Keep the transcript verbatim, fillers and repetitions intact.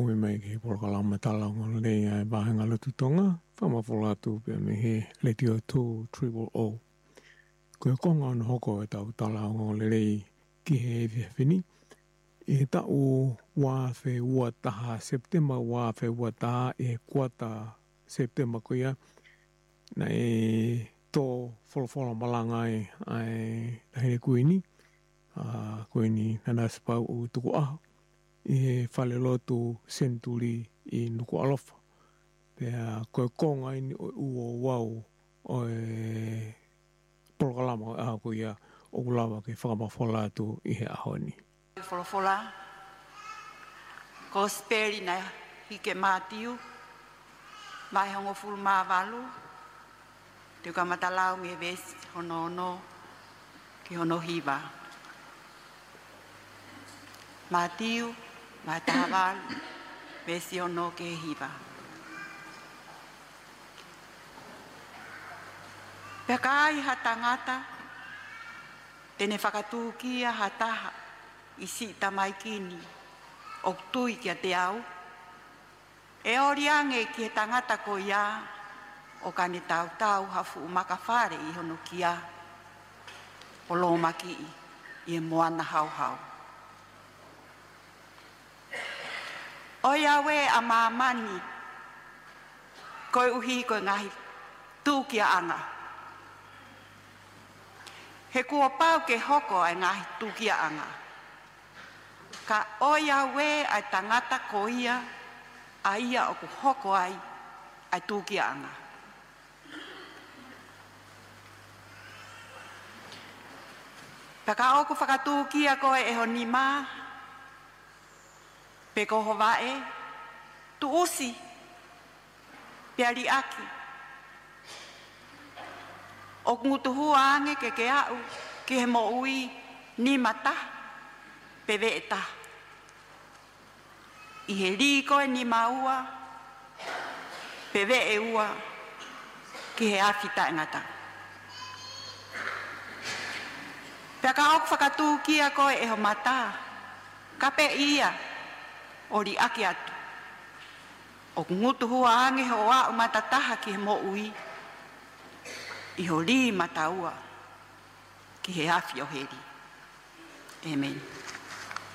ui mai ke polokalama talango nei ai wahenga lututonga, whamawholatu pe me he le tio tū triple O. Koe konga ana hoko e tau talango le rei ki he ewe whini. I he tau wāwhe ua taha September, wāwhe ua taha e he kuata September ko ia. Na e tō wholawhola malanga ai ai hene kuini. Uh, kuini nana spau u tuku aho. I he whale lotu senturi i nuku alofa. Pea koe konga ini o uo wau o e polokalama o aho ko ia o ulawa ke whakamawhola atu i he aho ni. Wholawhola, ko speri na hike mātiu, mai hongo fulu mā walu, te ka matalau me vesi hono ono ki hono hiva. Mātiu, mai tahawal, vesi ono ke hiva. Pea ka ai ha tangata, tene whakatūkia ha taha, i si tamai kini, o tui kia te au. E ori ange ki he tangata ko ia, o kane tau tau hafu umaka whare i hono kia, o lo maki i, i e moana hau hau. O iawe a mamani, koe uhi koe ngahi, tūkia anga. He kua pau ke hoko ai ngahi tūkia anga. Ka o iawe ai tangata ko ia, a ia o ku hoko ai, ai tūkia anga. Paka o ku whakatūkia koe e honi mā, pe ko hovae, tu usi, peari aki. O ngutu hua ange ke ke au, ke he mo ui ni mata, pe veeta. I he ri koe ni maua, pe vee ua, ke he awhita ngata. Pea ka oku whakatūkia koe e ho mata, ka pe ia, o ri aki atu. O ngutu hua ange ho a umatataha ki he mo ui, i ho ri mataua ki he awhi o heri. Amen.